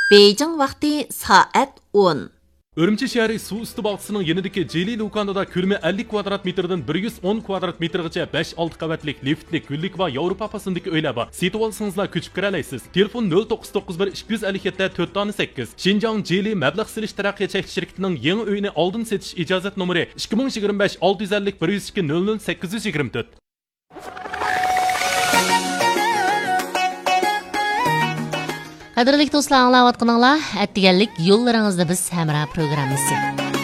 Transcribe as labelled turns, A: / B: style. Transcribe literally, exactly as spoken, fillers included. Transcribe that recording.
A: Beijing vaqti soat o'n.
B: Urumchi shahri suv usti bog'chisining yanidagi Jeli Lukanada ko'lami ellik kvadrat metrdan bir yuz o'n kvadrat metrgacha besh olti qavatlik liftli gullik va Yevropa pasındagi uylar bor. Setib olsangizlar ko'chib kira olasiz. Telefon nol to'qqiz to'qqiz bir ikki yuz ellik yetti to'rt sakkiz. Xinjiang Jeli mablag' silish taraqqiyot cheklanish shirkatining yangi uyini oldin setish ijozat nomeri ikki ming yigirma besh olti yuz ellik bir yuz ikki nol nol sakkiz yuz yigirma to'rt.
A: Qadrli do'stlar, anglayotganinglar, atdiganlik yo'llaringizda biz hamra programmasi.